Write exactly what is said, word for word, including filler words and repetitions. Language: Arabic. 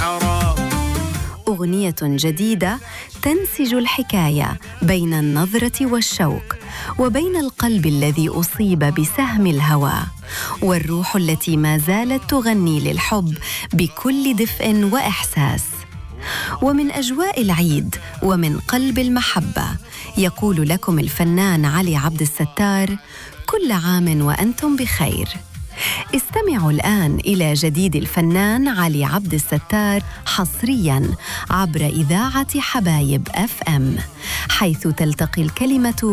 حرام. أغنية جديدة تنسج الحكاية بين النظرة والشوق، وبين القلب الذي أصيب بسهم الهوى، والروح التي ما زالت تغني للحب بكل دفء وإحساس. ومن أجواء العيد ومن قلب المحبة يقول لكم الفنان علي عبد الستار: كل عام وأنتم بخير. استمعوا الآن إلى جديد الفنان علي عبد الستار حصرياً عبر إذاعة حبايب أف أم، حيث تلتقي الكلمة